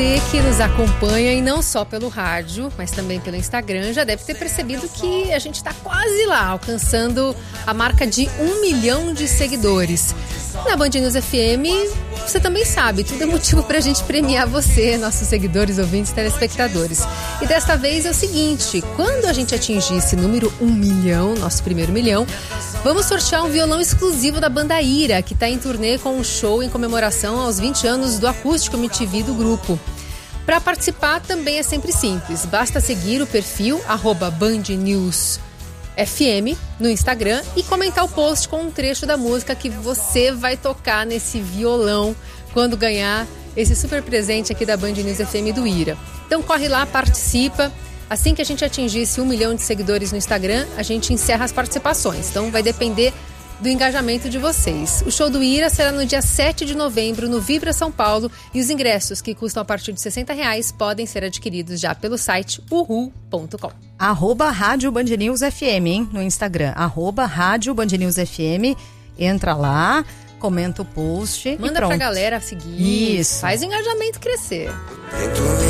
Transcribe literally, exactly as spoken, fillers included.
Você que nos acompanha e não só pelo rádio, mas também pelo Instagram, já deve ter percebido que a gente está quase lá, alcançando a marca de um milhão de seguidores. Na Band News F M, você também sabe, tudo é motivo pra gente premiar você, nossos seguidores, ouvintes, telespectadores. E desta vez é o seguinte, quando a gente atingir esse número um milhão, nosso primeiro milhão, vamos sortear um violão exclusivo da banda Ira, que está em turnê com um show em comemoração aos vinte anos do Acústico M T V do grupo. Para participar também é sempre simples, basta seguir o perfil arroba Band News F M no Instagram e comentar o post com um trecho da música que você vai tocar nesse violão quando ganhar esse super presente aqui da Band News F M do Ira. Então corre lá, participa. Assim que a gente atingir esse um milhão de seguidores no Instagram, a gente encerra as participações. Então vai depender do engajamento de vocês. O show do Ira será no dia sete de novembro no Vibra São Paulo e os ingressos, que custam a partir de sessenta reais, podem ser adquiridos já pelo site uhu ponto com. Arroba Rádio Band News F M, hein, no Instagram. Arroba Rádio Band News F M. Entra lá, comenta o post. Manda e pronto. pra galera seguir. Isso. Faz o engajamento crescer.